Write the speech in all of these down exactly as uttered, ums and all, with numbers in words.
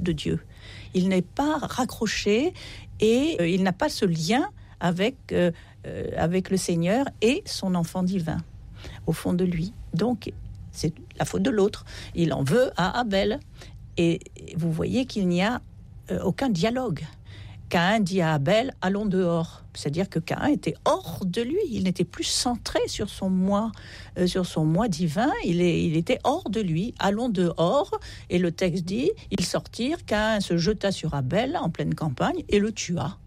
de Dieu. Il n'est pas raccroché et euh, il n'a pas ce lien avec, euh, euh, avec le Seigneur et son enfant divin au fond de lui. Donc, c'est la faute de l'autre. Il en veut à Abel. Et vous voyez qu'il n'y a euh, aucun dialogue. Caïn dit à Abel, allons dehors. C'est-à-dire que Caïn était hors de lui. Il n'était plus centré sur son moi, euh, sur son moi divin. Il, est, il était hors de lui. Allons dehors. Et le texte dit, ils sortirent. Caïn se jeta sur Abel en pleine campagne et le tua.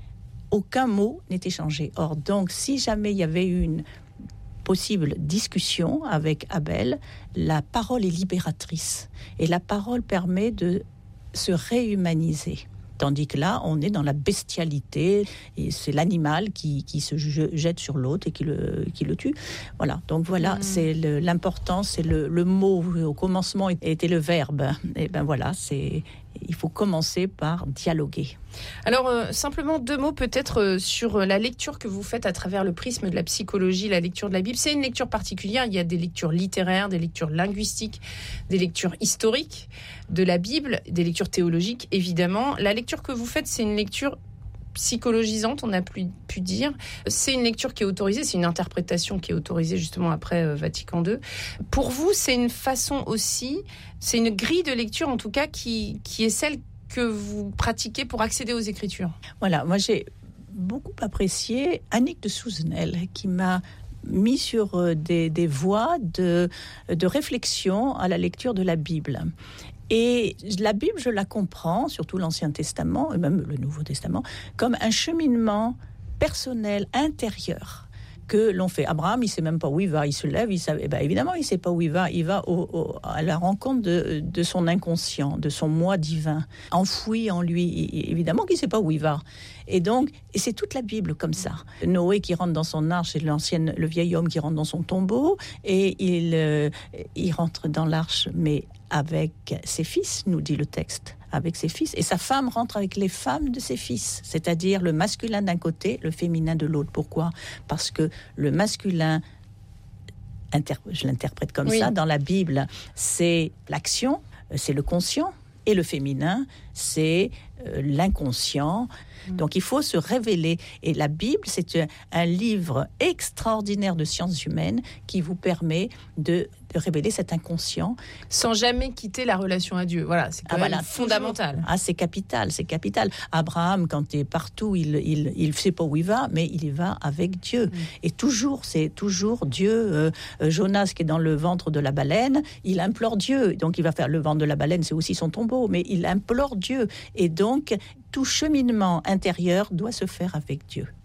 Aucun mot n'est échangé. Or, donc, si jamais il y avait eu une possible discussion avec Abel, la parole est libératrice. Et la parole permet de se réhumaniser. Tandis que là, on est dans la bestialité, et c'est l'animal qui, qui se jette sur l'autre et qui le, qui le tue. Voilà, donc voilà, mmh. c'est le, l'important, c'est le, le mot, au commencement était le verbe. Et ben voilà, c'est, il faut commencer par dialoguer. Alors, euh, simplement deux mots peut-être euh, sur la lecture que vous faites à travers le prisme de la psychologie, la lecture de la Bible. C'est une lecture particulière, il y a des lectures littéraires, des lectures linguistiques, des lectures historiques de la Bible, des lectures théologiques, évidemment. La lecture que vous faites, c'est une lecture psychologisante, on a pu, pu dire. C'est une lecture qui est autorisée, c'est une interprétation qui est autorisée justement après euh, Vatican deux. Pour vous, c'est une façon aussi, c'est une grille de lecture en tout cas qui, qui est celle que vous pratiquez pour accéder aux Écritures. Voilà, moi j'ai beaucoup apprécié Annick de Souzenel qui m'a mis sur des, des voies de, de réflexion à la lecture de la Bible. Et la Bible, je la comprends, surtout l'Ancien Testament, et même le Nouveau Testament, comme un cheminement personnel, intérieur, que l'on fait. Abraham, il ne sait même pas où il va, il se lève, il savait, ben évidemment, il ne sait pas où il va, il va au, au, à la rencontre de, de son inconscient, de son moi divin, enfoui en lui, il, évidemment qu'il ne sait pas où il va. Et donc, et c'est toute la Bible comme ça. Noé qui rentre dans son arche, c'est l'ancienne, le vieil homme qui rentre dans son tombeau, et il, euh, il rentre dans l'arche, mais avec ses fils, nous dit le texte, avec ses fils, et sa femme rentre avec les femmes de ses fils, c'est-à-dire le masculin d'un côté, le féminin de l'autre. Pourquoi ? Parce que le masculin, inter- je l'interprète comme oui. ça, dans la Bible, c'est l'action, c'est le conscient, et le féminin, c'est euh, l'inconscient. Donc il faut se révéler. Et la Bible, c'est un, un livre extraordinaire de sciences humaines qui vous permet de, de révéler cet inconscient. Sans jamais quitter la relation à Dieu. Voilà, c'est quand ah, même voilà, fondamental. Toujours. Ah, c'est capital, c'est capital. Abraham, quand il est partout, il ne il, il sait pas où il va, mais il y va avec Dieu. Mm. Et toujours, c'est toujours Dieu. Euh, Jonas, qui est dans le ventre de la baleine, il implore Dieu. Donc il va faire le ventre de la baleine, c'est aussi son tombeau, mais il implore Dieu. Et donc, tout cheminement intérieur doit se faire avec Dieu.